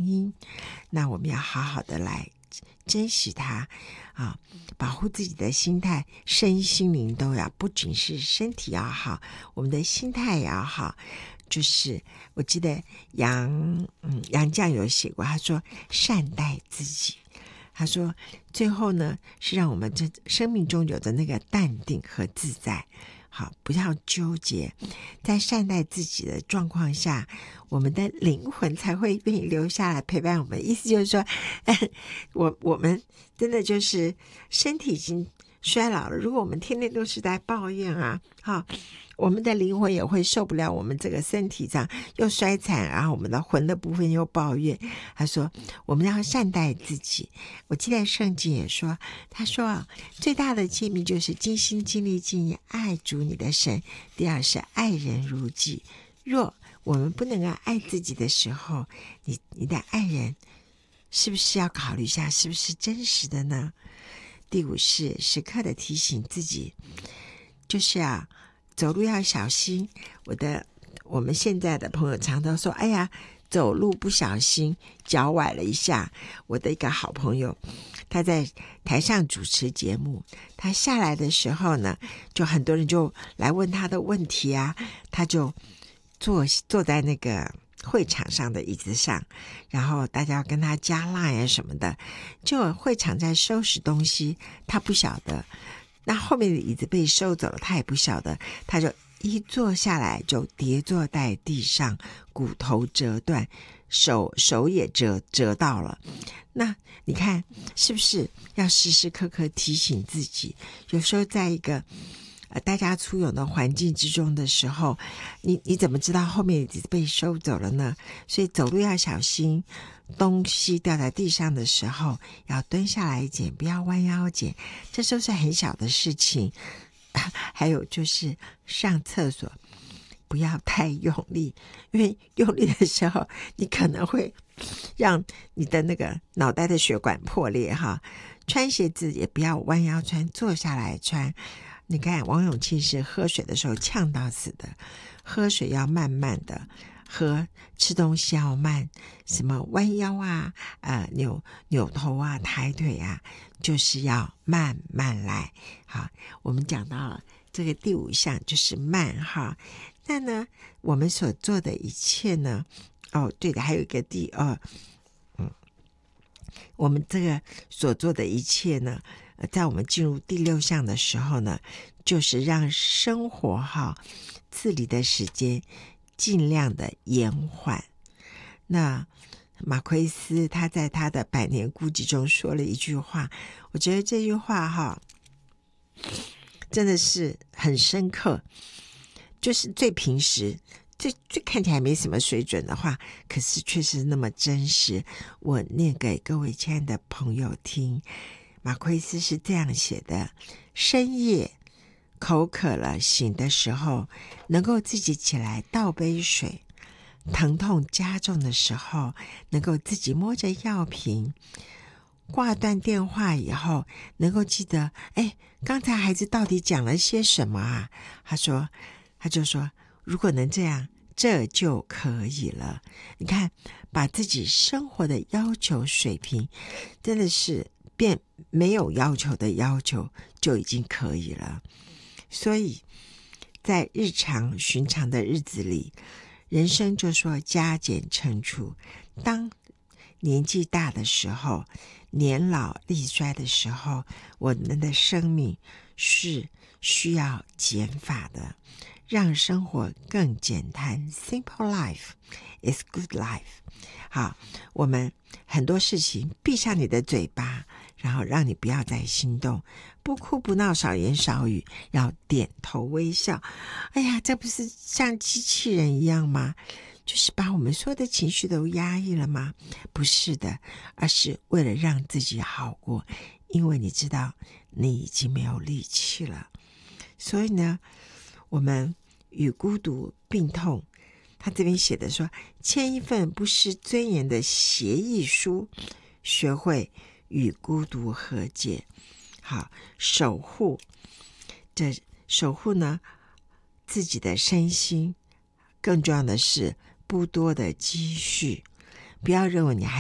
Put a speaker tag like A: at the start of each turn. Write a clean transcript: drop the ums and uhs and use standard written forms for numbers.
A: 音，那我们要好好的来珍惜它啊，保护自己的心态，身心灵都要，不仅是身体要好，我们的心态也要好。就是我记得杨绛有写过，他说善待自己，他说最后呢是让我们这生命中有的那个淡定和自在，好，不要纠结，在善待自己的状况下，我们的灵魂才会愿意留下来陪伴我们。意思就是说我们真的就是身体已经衰老了，如果我们天天都是在抱怨啊，我们的灵魂也会受不了，我们这个身体上又衰残，然后我们的魂的部分又抱怨。他说我们要善待自己。我记得圣经也说，他说最大的诫命就是尽心尽力尽意爱主你的神，第二是爱人如己。若我们不能够爱自己的时候，你的爱人是不是要考虑一下是不是真实的呢？第五是时刻的提醒自己，就是走路要小心。我们现在的朋友常常说，哎呀，走路不小心脚崴了一下。我的一个好朋友，他在台上主持节目，他下来的时候呢，就很多人就来问他的问题啊，他就坐在那个会场上的椅子上，然后大家要跟他加line什么的，就会场在收拾东西，他不晓得，那后面的椅子被收走了，他也不晓得，他就一坐下来就跌坐在地上，骨头折断，手也折到了。那你看是不是要时时刻刻提醒自己，有时候在一个大家簇拥的环境之中的时候，你怎么知道后面已经被收走了呢？所以走路要小心，东西掉在地上的时候要蹲下来捡，不要弯腰捡，这都是很小的事情。还有就是上厕所不要太用力，因为用力的时候你可能会让你的那个脑袋的血管破裂哈。穿鞋子也不要弯腰穿，坐下来穿。你看王永庆是喝水的时候呛到死的，喝水要慢慢的喝，吃东西要慢，什么弯腰啊扭头啊抬腿啊，就是要慢慢来。好，我们讲到了这个第五项就是慢哈。那呢我们所做的一切呢，对的，还有一个我们这个所做的一切呢，在我们进入第六项的时候呢，就是让生活自理的时间尽量的延缓。那马奎斯他在他的百年孤寂中说了一句话，我觉得这句话真的是很深刻，就是最平时最看起来没什么水准的话，可是却是那么真实。我念给各位亲爱的朋友听。马奎斯是这样写的：深夜口渴了，醒的时候能够自己起来倒杯水，疼痛加重的时候能够自己摸着药瓶，挂断电话以后能够记得刚才孩子到底讲了些什么啊。他就说如果能这样，这就可以了。你看，把自己生活的要求水平真的是变没有要求的要求就已经可以了。所以在寻常的日子里，人生就说加减乘除，当年纪大的时候，年老力衰的时候，我们的生命是需要减法的，让生活更简单。 Simple life is good life。 好，我们很多事情闭上你的嘴巴，然后让你不要再心动，不哭不闹，少言少语，要点头微笑。哎呀，这不是像机器人一样吗？就是把我们所有的情绪都压抑了吗？不是的，而是为了让自己好过，因为你知道你已经没有力气了。所以呢，我们与孤独病痛，他这边写的说，签一份不失尊严的协议书，学会与孤独和解。好，守护呢自己的身心，更重要的是不多的积蓄，不要认为你还